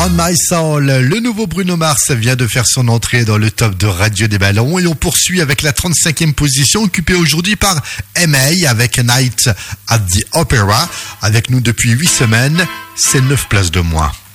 On My Soul, le nouveau Bruno Mars vient de faire son entrée dans le top de Radio des Ballons et on poursuit avec la 35e position occupée aujourd'hui par MA avec Night at the Opera. Avec nous depuis 8 semaines, c'est 9 places de moins.